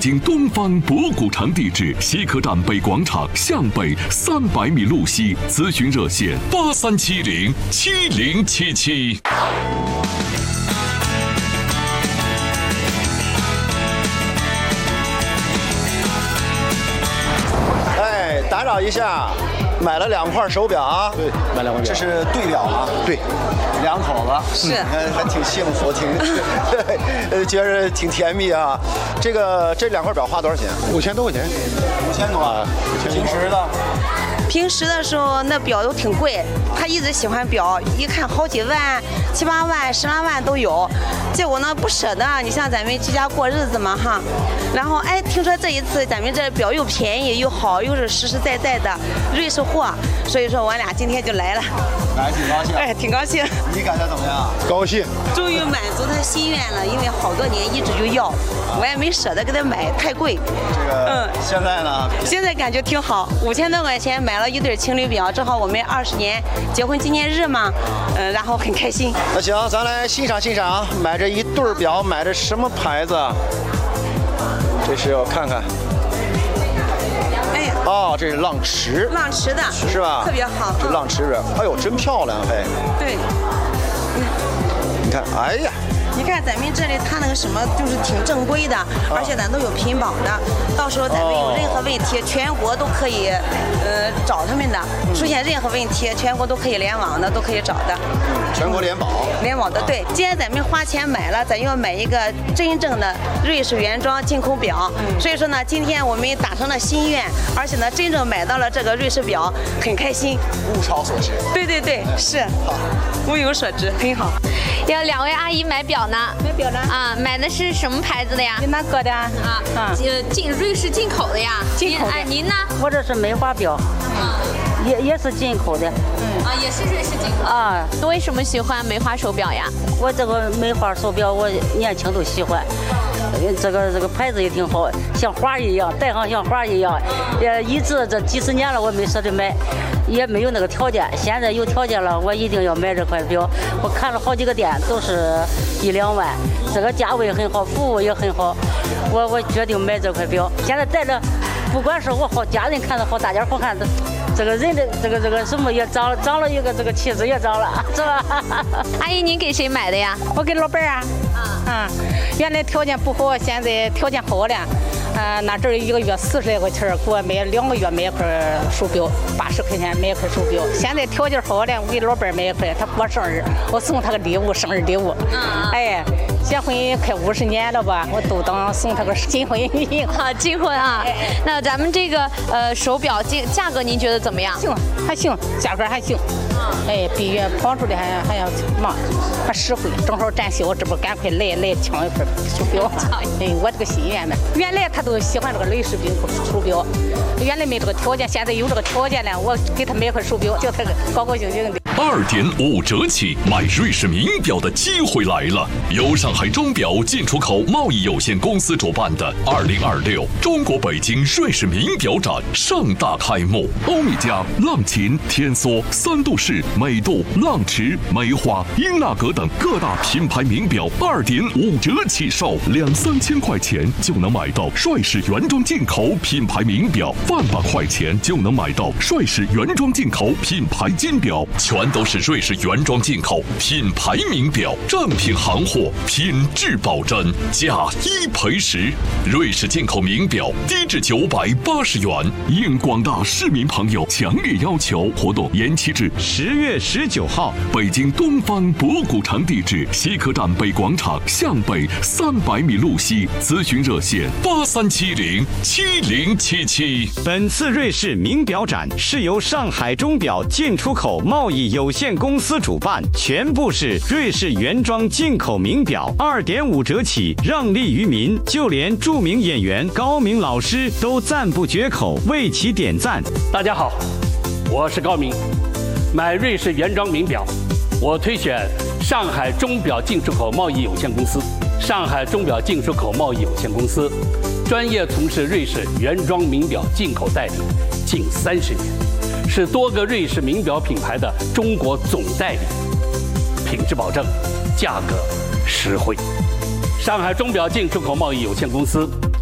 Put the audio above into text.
京东方博古城地址西客站北广场向北300米路西，咨询热线83707077。 打扰一下，买了2块手表啊？ 对，买2块表。 这是对表吗？ 对 ，2口子是， 还挺幸福，觉着挺甜蜜啊。这2块表花多少钱 ？5000多块钱。 5000多啊？平时的？ 平时的时候那表都挺贵，他一直喜欢表，一看好几万、7、8万、10来万都有。结果呢不舍得，你像咱们居家过日子嘛哈。然后听说这一次咱们这表又便宜又好，又是实实在在的瑞士货，所以说我俩今天就来了。 来挺高兴。 挺高兴。 你感觉怎么样？ 高兴。 终于满足他心愿了，因为好多年一直就要，我也没舍得给他买，太贵。 现在呢？ 现在感觉挺好，5000多块钱买了一对情侣表，正好我们20年结婚纪念日嘛，然后很开心。 那行，咱来欣赏欣赏，买这一对表，买的什么牌子？这是我看看。哦，这是浪驰。 浪驰的， 是吧？ 特别好。 这浪驰表，哎呦，真漂亮嘿。 对。 你看，哎呀。 你看咱们这里它那个什么就是挺正规的，而且咱都有屏保的，到时候咱们有任何问题，全国都可以找他们的。出现任何问题，全国都可以联网的，都可以找的。 全国联保。 联网的，对。既然咱们花钱买了，咱要买一个真正的瑞士原装进口表。所以说呢，今天我们达成了心愿，而且呢，真正买到了这个瑞士表，很开心。 物超所值。 对对对，是。物有所值，很好。 有2位阿姨买表呢。 买表呢？ 啊，买的是什么牌子的呀？ 哪个的？ 瑞士进口的呀。 进口的。 您呢？ 我这是梅花表。也是进口的。 也是瑞士进口。为什么喜欢梅花手表呀？ 我这个梅花手表，我年轻都喜欢。这个牌子也挺好，像花一样，戴上像花一样。一直这几10年了，我没舍得买，也没有那个条件。现在有条件了，我一定要买这块表。我看了好几个店，都是1、2万。这个价位很好，服务也很好，我决定买这块表。现在戴着，不管是我好，家人看着好，大家好看的。这个人的这个什么也长了一个这个气质也长了，是吧？ 阿姨，您给谁买的呀？ 我给老伴儿啊。原来条件不好，现在条件好了。那阵儿1个月40来块钱，给我买2个月买一块手表，80块钱买一块手表。现在条件好了，我给老伴儿买一块，他过生日，我送他个礼物，生日礼物。结婚快50年了吧，我都当送他个金婚礼。 好，金婚啊。那咱们这个手表价格您觉得怎么样？ 行，还行，价格还行。比跑出来还要忙，还实惠。正好展销，这不赶快来抢一块手表。我这个心愿嘛，原来他都喜欢这个瑞士手表，原来没这个条件，现在有这个条件了，我给他买块手表，叫他高高兴兴的。 2.5折起买瑞士名表的机会来了！由上海钟表进出口贸易有限公司主办的2026中国北京瑞士名表展盛大开幕。欧米茄、浪琴、天梭、3度式、美度、浪驰、梅花、英纳格等各大品牌名表2.5折起售，2、3千块钱就能买到瑞士原装进口品牌名表，1万块钱就能买到瑞士原装进口品牌金表，全都是瑞士原装进口品牌名表，正品行货，品质保真，价1赔10。瑞士进口名表低至980元，应广大市民朋友强烈要求，活动延期至10月19号。北京东方博古城地址西客站北广场向北300米路西，咨询热线83707077。 本次瑞士名表展是由上海钟表进出口贸易有限公司主办，全部是瑞士原装进口名表，2.5折起，让利于民。就连著名演员高明老师都赞不绝口，为其点赞。 大家好，我是高明。买瑞士原装名表，我推选上海钟表进出口贸易有限公司。上海钟表进出口贸易有限公司专业从事瑞士原装名表进口代理近30年，是多个瑞士名表品牌的中国总代理，品质保证，价格实惠。上海钟表进出口贸易有限公司